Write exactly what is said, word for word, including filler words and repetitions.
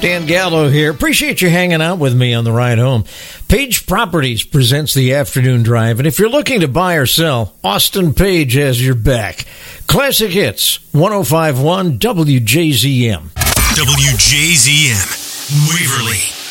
Dan Gallo here. Appreciate you hanging out with me on the ride home. Page Properties presents the afternoon drive, and if you're looking to buy or sell, Austin Page has your back. Classic Hits, ten fifty-one W J Z M. W J Z M, Waverly.